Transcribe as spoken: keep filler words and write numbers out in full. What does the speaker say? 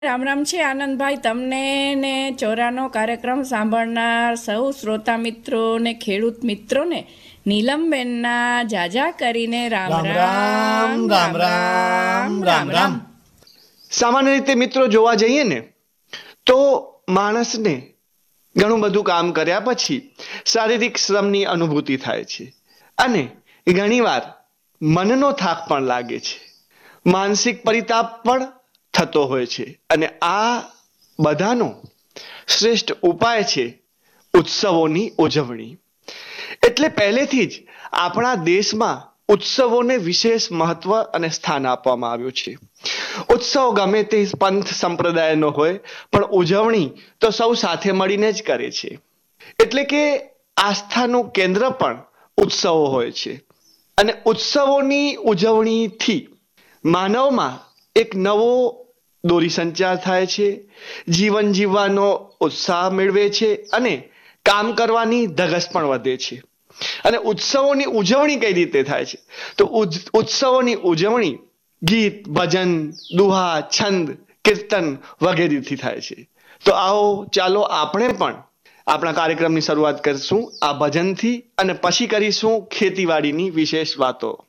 રામ રામ છે આનંદભાઈ તમને ને ચોરાનો કાર્યક્રમ સાંભળનાર સૌ શ્રોતા મિત્રો ને ખેડૂત મિત્રોને નીલમબેનના જાજા કરીને રામ રામ રામ રામ રામ રામ. સામાન્ય રીતે મિત્રો જોવા જઈએ ને તો માણસને ઘણું બધું કામ કર્યા પછી શારીરિક શ્રમની અનુભૂતિ થાય છે અને ઘણીવાર મનનો થાક પણ લાગે છે, માનસિક પરિતાપ પણ થતો હોય છે અને આ બધાનો શ્રેષ્ઠ ઉપાય છે ઉત્સવોની ઉજવણી. એટલે પહેલેથી જ આપણા દેશમાં ઉત્સવોને વિશેષ મહત્વ અને સ્થાન આપવામાં આવ્યું છે. ઉત્સવ ગમે તે પંથ સંપ્રદાયનો હોય પણ ઉજવણી તો સૌ સાથે મળીને જ કરે છે. એટલે કે આસ્થાનું કેન્દ્ર પણ ઉત્સવો હોય છે અને ઉત્સવોની ઉજવણીથી માનવમાં એક નવો દોરી સંચાર થાય છે, જીવન જીવવાનો ઉત્સાહ મેળવે છે અને કામ કરવાની ધગશ પણ વધે છે. અને ઉત્સવોની ઉજવણી કઈ રીતે થાય છે તો ઉત્સવોની ઉજવણી ગીત, ભજન, દુહા, છંદ, કીર્તન વગેરેથી થાય છે. તો આવો ચાલો આપણે પણ આપણા કાર્યક્રમની શરૂઆત કરીશું આ ભજનથી અને પછી કરીશું ખેતીવાડીની વિશેષ વાતો.